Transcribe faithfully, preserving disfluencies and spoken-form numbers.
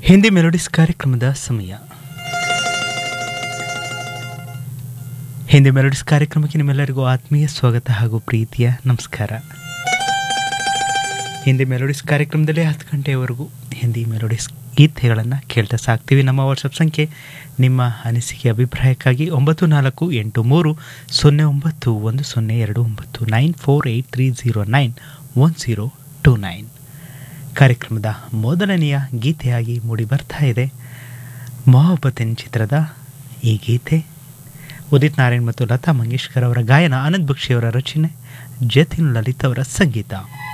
Hindi melodies ಕಾರ್ಯಕ್ರಮದ ಸಮಯ. Hindi melodies ಕಾರ್ಯಕ್ರಮಕ್ಕೆ ನಿಮ್ಮೆಲ್ಲರಿಗೂ ಆತ್ಮೀಯ ಸ್ವಾಗತ ಹಾಗೂ ಪ್ರೀತಿಯ ನಮಸ್ಕಾರ. ಹಿಂದಿ ಮೆಲೋಡಿಸ್ ಕಾರ್ಯಕ್ರಮದಲ್ಲಿ ಹತ್ತು ಗಂಟೆಯವರೆಗೂ ಹಿಂದಿ ಮೆಲೋಡಿಸ್ ಗೀತೆಗಳನ್ನು ಕೇಳ್ತಾ ಸಾಕ್ತೀವಿ. ನಮ್ಮ ವಾಟ್ಸಪ್ ಸಂಖ್ಯೆ ನಿಮ್ಮ ಅನಿಸಿಕೆ ಅಭಿಪ್ರಾಯಕ್ಕಾಗಿ ಒಂಬತ್ತು ನಾಲ್ಕು ಎಂಟು ಮೂರು ಸೊನ್ನೆ ಒಂಬತ್ತು ಒಂದು ಸೊನ್ನೆ ಎರಡು ಒಂಬತ್ತು nine four eight three zero nine one zero to nine. ಕಾರ್ಯಕ್ರಮದ ಮೊದಲನೆಯ ಗೀತೆಯಾಗಿ ಮೂಡಿ ಬರ್ತಾ ಇದೆ ಮೊಹಬ್ಬತಿನ್ ಚಿತ್ರದ ಈ ಗೀತೆ. ಉದಿತ್ ನಾರಾಯಣ್ ಮತ್ತು ಲತಾ ಮಂಗೇಶ್ಕರ್ ಅವರ ಗಾಯನ, ಆನಂದ್ ಬಕ್ಷಿ ಅವರ ರಚನೆ, ಜತಿನ್ ಲಲಿತ್ ಅವರ ಸಂಗೀತ.